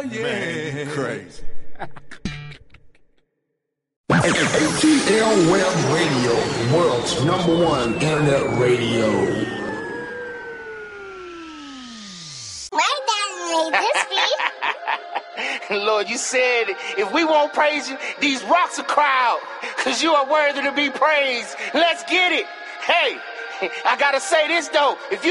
Man, you crazy. ATL Web Radio, the world's #1 internet radio. My dad made this beat. Lord, you said if we won't praise you, these rocks will cry out, because you are worthy to be praised. Let's get it. Hey, I gotta say this though. If you